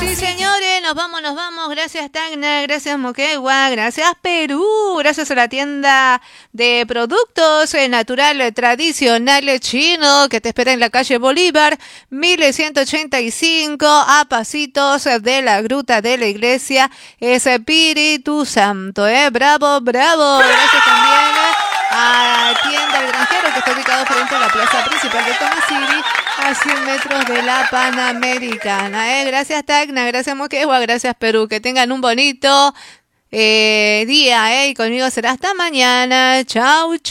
Sí, señores, nos vamos. Gracias, Tacna, gracias, Moquegua, gracias, Perú, gracias a la tienda de productos naturales tradicionales chino que te espera en la calle Bolívar, 1185, a pasitos de la gruta de la iglesia Espíritu Santo. Bravo. Gracias también a Tienda El Granjero, que está ubicado frente a la plaza principal de Tomasiri, a 100 metros de la Panamericana. Gracias, Tacna, gracias, Moquegua, gracias, Perú. Que tengan un bonito día, y conmigo será hasta mañana. Chau.